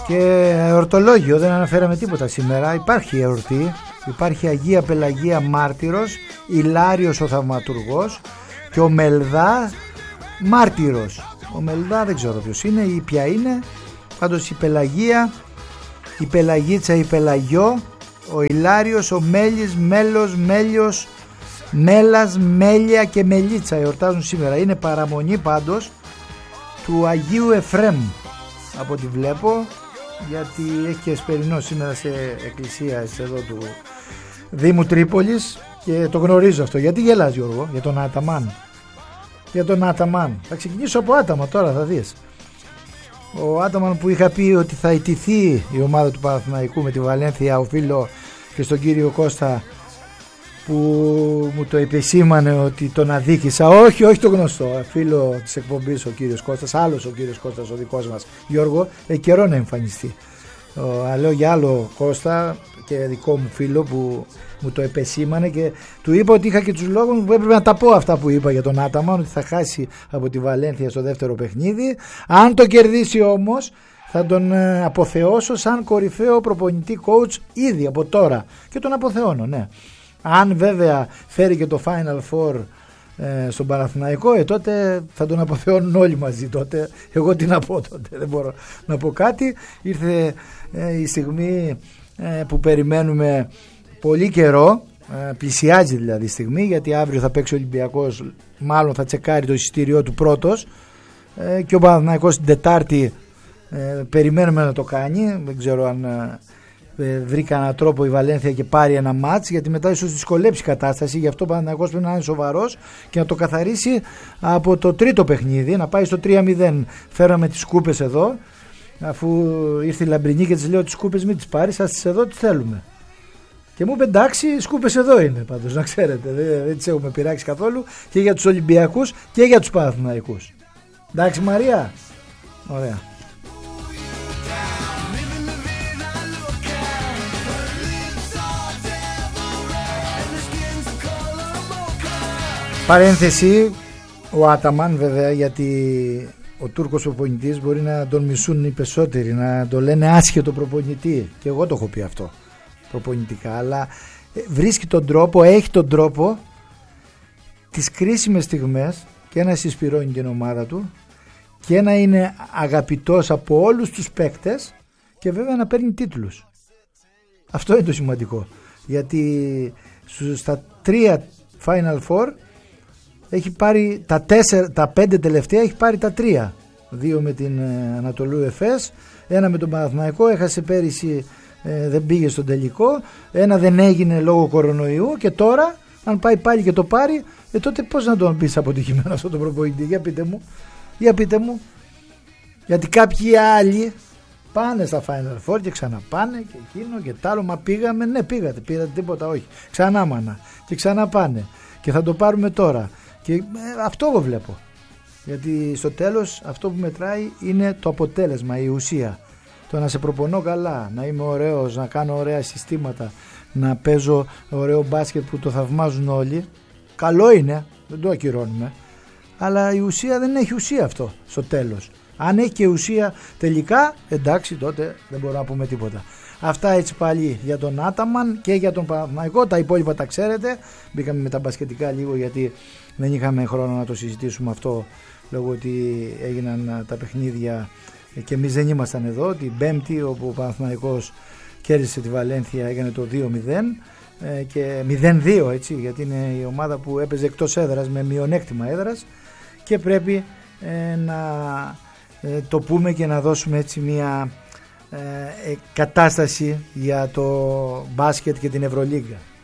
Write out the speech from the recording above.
Και εορτολόγιο, δεν αναφέραμε τίποτα σήμερα. Υπάρχει εορτή, υπάρχει Αγία Πελαγία Μάρτυρος, Ηλάριος ο Θαυματουργός και ο Μελδά Μάρτυρος. Ο Μελδά δεν ξέρω ποιος είναι ή ποια είναι. Πάντως η Πελαγία, η Πελαγίτσα, η Πελαγιό, ο Ηλάριος, ο Μέλης, Μέλος, Μέλιος, Μέλας, Μέλια και Μελίτσα εορτάζουν σήμερα. Είναι παραμονή πάντως του Αγίου Εφρέμ από ό,τι βλέπω, γιατί έχει και εσπερινό σήμερα σε εκκλησία εδώ του Δήμου Τρίπολης και το γνωρίζω αυτό. Γιατί γελάς, Γιώργο? Για τον Άταμαν. Για τον Άταμαν. Θα ξεκινήσω από Άταμα τώρα, θα δεις. Ο Άταμαν που είχα πει ότι θα ιτηθεί η ομάδα του Παναθηναϊκού με τη Βαλένθια, οφείλω και στον κύριο Κώστα που μου το επισήμανε ότι τον αδίκησα. Όχι το γνωστό φίλο της εκπομπής ο κύριος Κώστας, άλλος ο κύριος Κώστας ο δικός μας, Γιώργο, καιρό να εμφανιστεί. Λέω για άλλο Κώστα και δικό μου φίλο που μου το επεσήμανε και του είπα ότι είχα και τους λόγους που έπρεπε να τα πω αυτά που είπα για τον Άταμαν, ότι θα χάσει από τη Βαλένθια στο δεύτερο παιχνίδι. Αν το κερδίσει όμως θα τον αποθεώσω σαν κορυφαίο προπονητή coach ήδη από τώρα και τον αποθεώνω, ναι. Αν βέβαια φέρει και το Final Four στον Παναθηναϊκό, τότε θα τον αποθεώνουν όλοι μαζί τότε. Εγώ τι να πω τότε, δεν μπορώ να πω κάτι. Ήρθε η στιγμή που περιμένουμε πολύ καιρό, πλησιάζει δηλαδή η στιγμή, γιατί αύριο θα παίξει ο Ολυμπιακός, μάλλον θα τσεκάρει το εισιτήριό του πρώτος, και ο Παναθηναϊκός την Τετάρτη περιμένουμε να το κάνει. Δεν ξέρω αν βρει κανένα τρόπο η Βαλένθια και πάρει ένα μάτς, γιατί μετά ίσως δυσκολέψει η κατάσταση. Γι' αυτό ο Παναθηναϊκός πρέπει να είναι σοβαρός και να το καθαρίσει από το τρίτο παιχνίδι, να πάει στο 3-0. Φέραμε τις κούπες εδώ, αφού ήρθε η Λαμπρινή και της λέω τις κούπες μην τις πάρεις, ας τις εδώ τις θέλουμε. Και μου είπε εντάξει, οι σκούπες εδώ είναι πάντως, να ξέρετε, δεν τις έχουμε πειράξει καθόλου, και για τους Ολυμπιακούς και για τους Παναθηναϊκούς. Εντάξει Μαρία, ωραία. Παρένθεση, ο Άταμαν βέβαια, γιατί ο Τούρκος προπονητής μπορεί να τον μισούν οι περισσότεροι, να το λένε άσχετο προπονητή, και εγώ το έχω πει αυτό προπονητικά, αλλά βρίσκει τον τρόπο, έχει τον τρόπο τις κρίσιμες στιγμές και να συσπυρώνει την ομάδα του και να είναι αγαπητός από όλους τους παίκτες και βέβαια να παίρνει τίτλους. Αυτό είναι το σημαντικό, γιατί στα 3 Final Four έχει πάρει τα 5 τελευταία, έχει πάρει τα 3. 2 με την Ανατολού Εφές, 1 με τον Παναθηναϊκό, έχασε πέρυσι, δεν πήγε στον τελικό, 1 δεν έγινε λόγω κορονοϊού, και τώρα αν πάει πάλι και το πάρει, τότε πώς να τον πεις αποτυχημένο αυτό το προπονητή? Για πείτε μου, γιατί κάποιοι άλλοι πάνε στα Final Four και ξαναπάνε και εκείνο και τ' άλλο. Μα πήγαμε, ναι πήγατε τίποτα, όχι, ξανά μάνα και ξανά πάνε και θα το πάρουμε τώρα. Και αυτό εγώ βλέπω, γιατί στο τέλος αυτό που μετράει είναι το αποτέλεσμα, η ουσία. Το να σε προπονώ καλά, να είμαι ωραίος, να κάνω ωραία συστήματα, να παίζω ωραίο μπάσκετ που το θαυμάζουν όλοι, καλό είναι, δεν το ακυρώνουμε, αλλά η ουσία δεν έχει ουσία αυτό στο τέλος. Αν έχει και ουσία τελικά, εντάξει, τότε δεν μπορούμε να πούμε τίποτα. Αυτά έτσι πάλι για τον Άταμαν και για τον Παναθηναϊκό. Τα υπόλοιπα τα ξέρετε. Μπήκαμε με τα μπασκετικά λίγο, γιατί δεν είχαμε χρόνο να το συζητήσουμε αυτό, λόγω ότι έγιναν τα παιχνίδια και εμείς δεν ήμασταν εδώ. Την Πέμπτη, όπου ο Παναθηναϊκός κέρδισε τη Βαλένθια, έκανε το 2-0 και 0-2, έτσι, γιατί είναι η ομάδα που έπαιζε εκτός έδρας με μειονέκτημα έδρας, και πρέπει να το πούμε και να δώσουμε έτσι μια κατάσταση για το μπάσκετ και την Ευρωλίγκα.